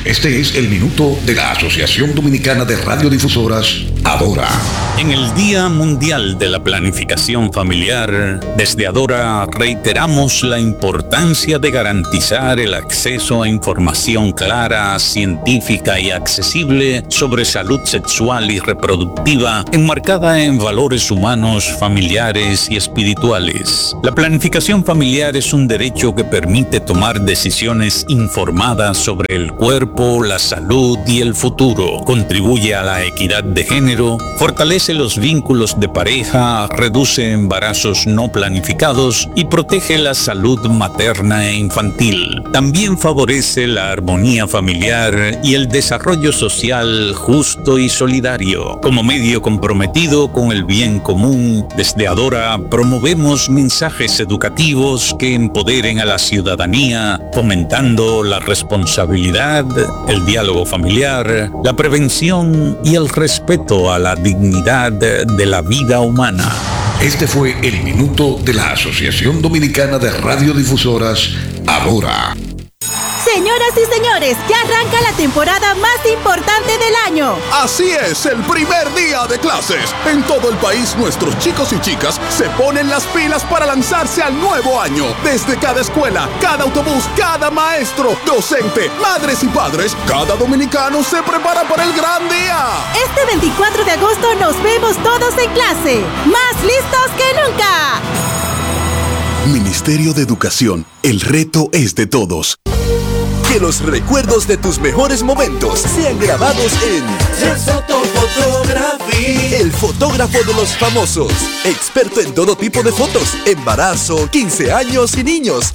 Este es el minuto de la Asociación Dominicana de Radiodifusoras, Adora. En el Día Mundial de la Planificación Familiar, desde Adora reiteramos la importancia de garantizar el acceso a información clara, científica y accesible sobre salud sexual y reproductiva, enmarcada en valores humanos, familiares y espirituales. La planificación familiar es un derecho que permite tomar decisiones informadas sobre el cuerpo, la salud y el futuro. Contribuye a la equidad de género, fortalece los vínculos de pareja, reduce embarazos no planificados y protege la salud materna e infantil. También favorece la armonía familiar y el desarrollo social justo y solidario. Como medio comprometido con el bien común, desde Adora promovemos mensajes educativos que empoderen a la ciudadanía, fomentando la responsabilidad, el diálogo familiar, la prevención y el respeto a la dignidad de la vida humana. Este fue el minuto de la Asociación Dominicana de Radiodifusoras, Adora. Señoras y señores, ya arranca la temporada más importante del año. Así es, el primer día de clases. En todo el país, nuestros chicos y chicas se ponen las pilas para lanzarse al nuevo año. Desde cada escuela, cada autobús, cada maestro, docente, madres y padres, cada dominicano se prepara para el gran día. Este 24 de agosto nos vemos todos en clase, más listos que nunca. Ministerio de Educación, el reto es de todos. Que los recuerdos de tus mejores momentos sean grabados en Yesoto Photography. El fotógrafo de los famosos. Experto en todo tipo de fotos, embarazo, 15 años y niños.